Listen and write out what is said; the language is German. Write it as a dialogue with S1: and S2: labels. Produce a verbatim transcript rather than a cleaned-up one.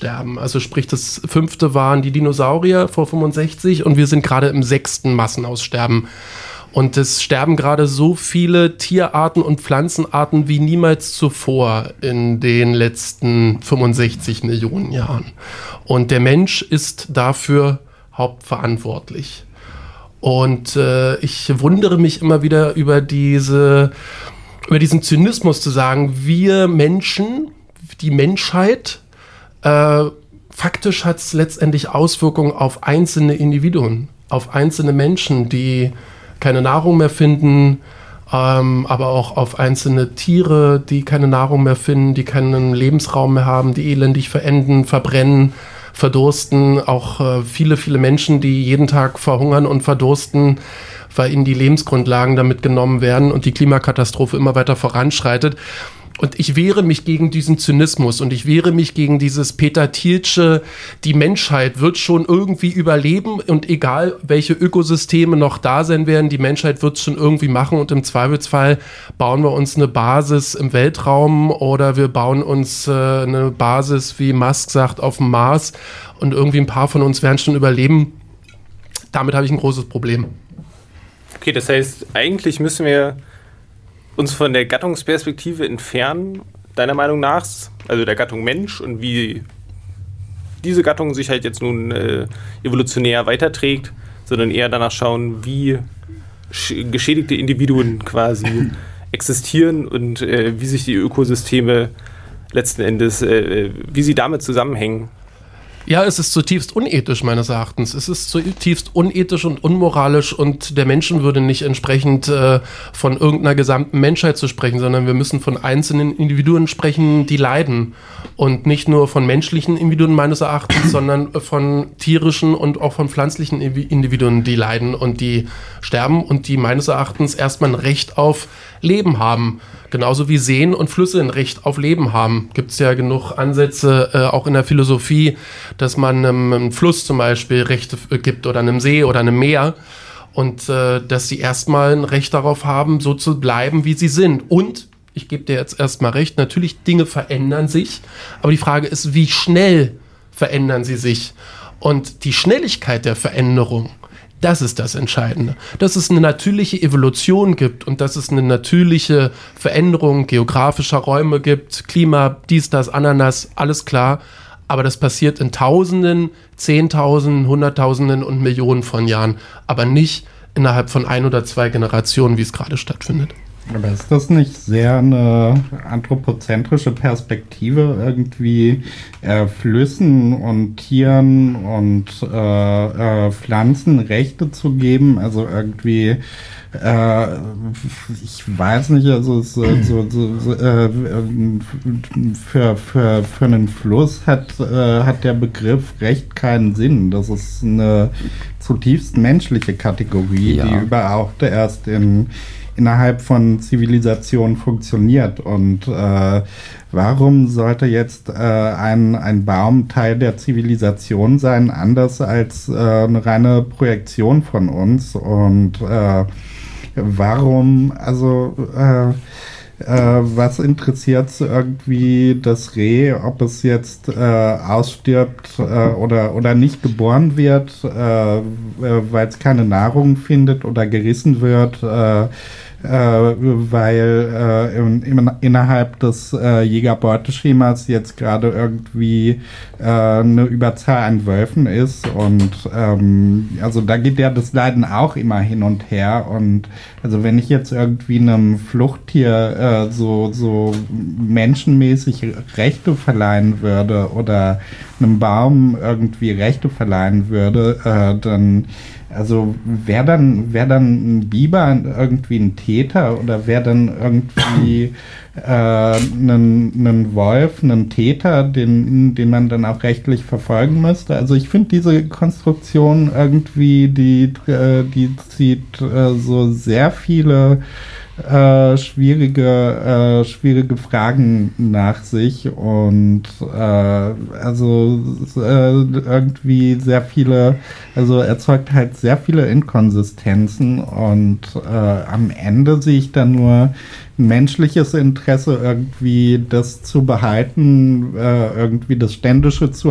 S1: aussterben. Also sprich, das fünfte waren die Dinosaurier vor fünfundsechzig und wir sind gerade im sechsten Massenaussterben. Und es sterben gerade so viele Tierarten und Pflanzenarten wie niemals zuvor in den letzten fünfundsechzig Millionen Jahren. Und der Mensch ist dafür hauptverantwortlich. Und äh, ich wundere mich immer wieder über diese, über diesen Zynismus zu sagen, wir Menschen, die Menschheit, äh, faktisch hat es letztendlich Auswirkungen auf einzelne Individuen, auf einzelne Menschen, die keine Nahrung mehr finden, ähm, aber auch auf einzelne Tiere, die keine Nahrung mehr finden, die keinen Lebensraum mehr haben, die elendig verenden, verbrennen, verdursten. Auch äh, viele, viele Menschen, die jeden Tag verhungern und verdursten, weil ihnen die Lebensgrundlagen damit genommen werden und die Klimakatastrophe immer weiter voranschreitet. Und ich wehre mich gegen diesen Zynismus und ich wehre mich gegen dieses Peter Thiel'sche, die Menschheit wird schon irgendwie überleben und egal, welche Ökosysteme noch da sein werden, die Menschheit wird es schon irgendwie machen und im Zweifelsfall bauen wir uns eine Basis im Weltraum oder wir bauen uns äh, eine Basis, wie Musk sagt, auf dem Mars und irgendwie ein paar von uns werden schon überleben. Damit habe ich ein großes Problem.
S2: Okay, das heißt, eigentlich müssen wir uns von der Gattungsperspektive entfernen, deiner Meinung nach, also der Gattung Mensch und wie diese Gattung sich halt jetzt nun äh, evolutionär weiterträgt, sondern eher danach schauen, wie sch- geschädigte Individuen quasi existieren und äh, wie sich die Ökosysteme letzten Endes, äh, wie sie damit zusammenhängen.
S1: Ja, es ist zutiefst unethisch meines Erachtens. Es ist zutiefst unethisch und unmoralisch und der Menschenwürde nicht entsprechend äh, von irgendeiner gesamten Menschheit zu sprechen, sondern wir müssen von einzelnen Individuen sprechen, die leiden. Und nicht nur von menschlichen Individuen meines Erachtens, sondern von tierischen und auch von pflanzlichen Individuen, die leiden und die sterben und die meines Erachtens erstmal ein Recht auf Leben haben. Genauso wie Seen und Flüsse ein Recht auf Leben haben. Gibt es ja genug Ansätze, äh, auch in der Philosophie, dass man einem, einem Fluss zum Beispiel Rechte gibt oder einem See oder einem Meer und äh, dass sie erstmal ein Recht darauf haben, so zu bleiben, wie sie sind. Und, ich gebe dir jetzt erstmal recht, natürlich Dinge verändern sich, aber die Frage ist, wie schnell verändern sie sich? Und die Schnelligkeit der Veränderung, das ist das Entscheidende. Dass es eine natürliche Evolution gibt und dass es eine natürliche Veränderung geografischer Räume gibt, Klima, dies, das, Ananas, alles klar. Aber das passiert in Tausenden, Zehntausenden, Hunderttausenden und Millionen von Jahren. Aber nicht innerhalb von ein oder zwei Generationen, wie es gerade stattfindet.
S3: Aber ist das nicht sehr eine anthropozentrische Perspektive, irgendwie äh, Flüssen und Tieren und äh, äh, Pflanzen Rechte zu geben? Also irgendwie, äh, ich weiß nicht, also so, so, so, so, äh, für, für, für einen Fluss hat, äh, hat der Begriff Recht keinen Sinn. Das ist eine zutiefst menschliche Kategorie, ja, die überhaupt erst in innerhalb von Zivilisation funktioniert. Und äh, warum sollte jetzt äh, ein, ein Baum Teil der Zivilisation sein, anders als äh, eine reine Projektion von uns? Und äh, warum, also äh, äh, was interessiert irgendwie das Reh, ob es jetzt äh, ausstirbt äh, oder, oder nicht geboren wird, äh, äh, weil es keine Nahrung findet oder gerissen wird, äh, äh, weil äh, in, in, innerhalb des äh, Jäger-Beuteschemas jetzt gerade irgendwie äh, eine Überzahl an Wölfen ist und ähm, also da geht ja das Leiden auch immer hin und her und also wenn ich jetzt irgendwie einem Fluchttier äh, so, so menschenmäßig Rechte verleihen würde oder einem Baum irgendwie Rechte verleihen würde, äh, dann also wäre dann, wär dann ein Biber irgendwie ein Täter oder wäre dann irgendwie äh, ein Wolf ein Täter, den, den man dann auch rechtlich verfolgen müsste? Also ich finde diese Konstruktion irgendwie, die, äh, die zieht äh, so sehr viele Äh, schwierige, äh, schwierige Fragen nach sich und äh, also äh, irgendwie sehr viele, also erzeugt halt sehr viele Inkonsistenzen und äh, am Ende sehe ich dann nur ein menschliches Interesse irgendwie das zu behalten, äh, irgendwie das Ständische zu